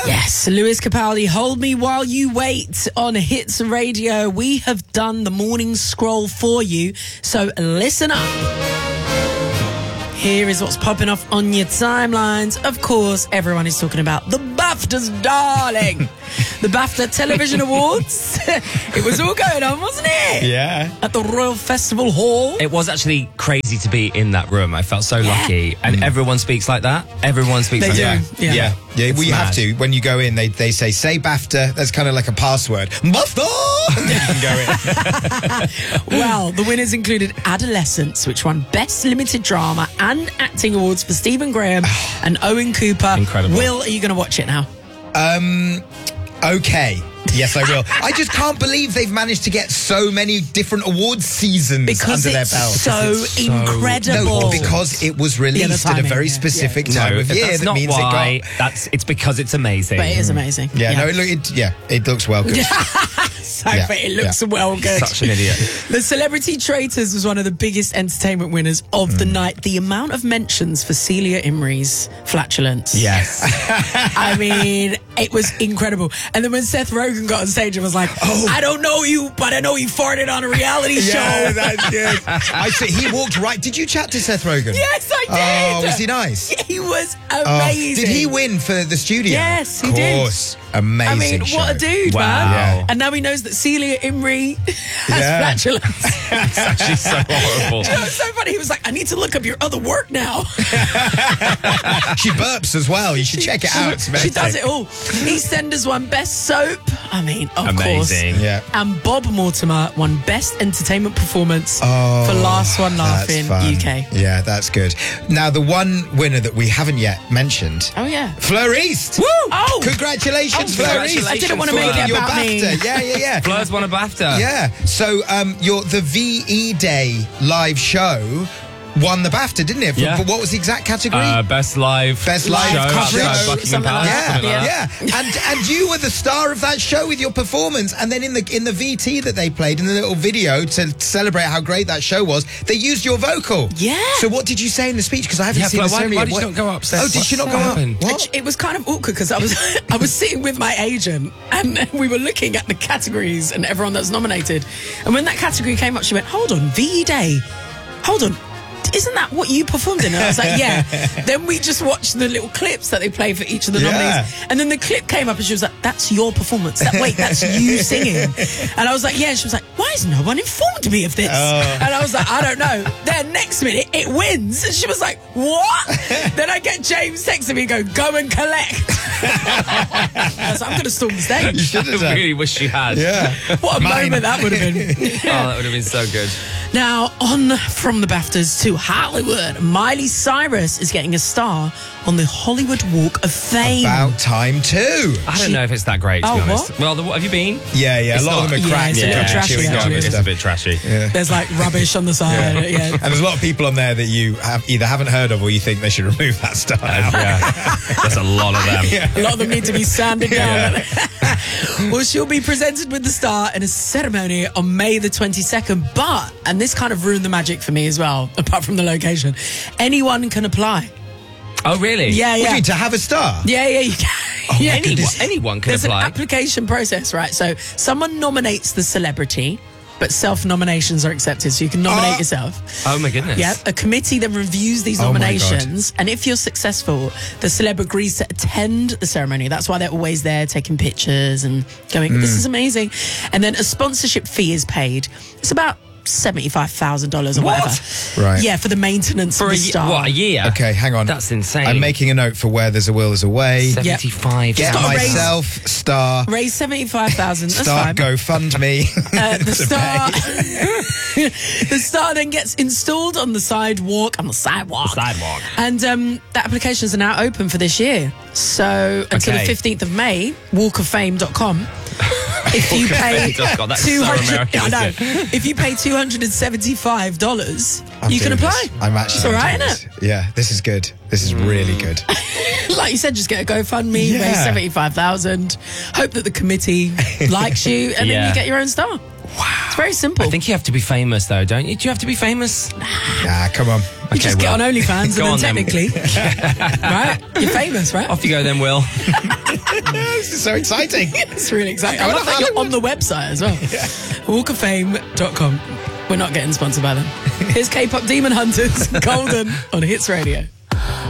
Yes, Lewis Capaldi, Hold Me While You Wait on Hits Radio. We have done the morning scroll for you, so listen up. Here is what's popping off on your timelines. Of course, everyone is talking about the BAFTAs, darling. The BAFTA Television Awards. It was all going on, wasn't it? Yeah. At the Royal Festival Hall. It was actually crazy to be in that room. I felt so lucky. And everyone speaks like that. Everyone speaks They like do. that. Yeah. Well, you have mad. to. When you go in, they say BAFTA. That's kind of like a password. BAFTA! And you can go in. Well, the winners included Adolescence, which won Best Limited Drama and Acting Awards for Stephen Graham and Owen Cooper. Incredible. Will, are you going to watch it now? Okay. Yes, I will. I just can't believe they've managed to get so many different awards seasons Because under their it's belt. so incredible. No, because it was released at a timing, very yeah. specific No, time of year. that's That not means why. it got. It's because it's amazing. But it is amazing. It looks well good. So, Yeah, but it looks yeah. well good. Such an idiot. The Celebrity Traitors was one of the biggest entertainment winners of the night. The amount of mentions for Celia Imrie's flatulence. Yes. I mean, it was incredible. And then when Seth Rogen got on stage and was like, I don't know you, but I know you farted on a reality Yeah, show. that's good. I see. He walked right. Did you chat to Seth Rogen? Yes, I Oh, did. was he nice? He was Oh, amazing. did he win for the studio? Yes, he Of did. course. Amazing. I mean, show. what a dude, Wow. man. Yeah. And now he knows that Celia Imrie has Yeah. flatulence. It's actually so horrible. It was so funny. He was like, I need to look up your other work now. She burps as well. You should check it out. It's She amazing. does it all. EastEnders won Best Soap. I mean, of Amazing. course. Yeah. And Bob Mortimer won Best Entertainment Performance for Last One Laughing That's fun. UK. Yeah, that's good. Now, the one winner that we haven't yet mentioned, Oh, yeah. Fleur East. Woo! Oh! Congratulations, Oh, Fleur East. congratulations, I didn't want to Fleur. make it Your about me. BAFTA. Yeah. Fleur's won a BAFTA. Yeah. So, the VE Day live show won the BAFTA, didn't it? Yeah. But what was the exact category? Best live Best show live outside coverage. Buckingham Something like Palace. that. something like that. Yeah. And you were the star of that show with your performance. And then in the VT that they played, in the little video to celebrate how great that show was, they used your vocal. Yeah. So what did you say in the speech? Because I haven't Yeah, seen Flo, the why ceremony. did you not go upstairs? Oh, did she not go up? happened? What? It was kind of awkward because I was sitting with my agent and we were looking at the categories and everyone that's nominated. And when that category came up, she went, hold on, VE Day. Hold on. Isn't that what you performed in? And I was like, yeah. Then we just watched the little clips that they play for each of the Yeah. nominees. And then the clip came up and she was like, that's your performance. Wait, that's you singing. And I was like, yeah. And she was like, why has no one informed me of this? And I was like, I don't know. Then next minute, it wins. And she was like, what? Then I get James texting me and go and collect. I was like, I'm going to storm the You stage. should have I done. really wish you had. Yeah. What a Mine. moment that would have been. Oh, that would have been so good. Now, on from the BAFTAs to Hollywood, Miley Cyrus is getting a star on the Hollywood Walk of Fame. About time too. I don't know if it's that great, to Oh, be honest. what? Well, have you been? Yeah. It's A lot of them not- are cracked. it's a little trashy, chewing gum actually. and It's a stuff. bit trashy. There's like rubbish on the side. Yeah. And there's a lot of people on there that you have either haven't heard of or you think they should remove that star. Yeah. There's a lot of them. A lot of them need to be sanded down. Well, she'll be presented with the star in a ceremony on May the 22nd. But, and this kind of ruined the magic for me as well, apart from the location, anyone can apply. Oh, really? Yeah, What do you yeah. mean, to have a star? Yeah, you can. Yeah. Anyone can There's apply. an application process, right? So someone nominates the celebrity, but self-nominations are accepted. So you can nominate yourself. Oh, my goodness. Yeah, a committee then reviews these Oh my nominations, and if you're successful, the celeb agrees to attend the ceremony. That's why they're always there taking pictures and going, this is amazing. And then a sponsorship fee is paid. It's about $75,000 or whatever. Right. Yeah, for the maintenance For of a the year? star. What, a year? Okay, hang on. That's insane. I'm making a note for where there's a will, there's a way. 75. Get Gotta raise- myself star. Raise $75,000. That's Start fine. GoFundMe. The star, the star then gets installed on the sidewalk. Sidewalk. And the applications are now open for this year. So until Okay. the 15th of May, walkoffame.com. If you pay God, that's so American, I know. isn't it? If you pay $275, you can doing apply. this. I'm actually. It's all right, doing isn't this. Yeah, this is good. This is really good. Like you said, just get a GoFundMe, Yeah. raise 75,000. Hope that the committee likes you, and then Yeah. you get your own star. Wow, it's very simple. I think you have to be famous, though, don't you? Do you have to be famous? Nah, come on. you just get on OnlyFans, Go and on then then. technically, right? You're famous, right? Off you go then, Will. This is so exciting. It's really exciting. I Going love to that you're Hollywood. on the website as well. Walkoffame.com. We're not getting sponsored by them. Here's K-pop Demon Hunters, Golden on Hits Radio.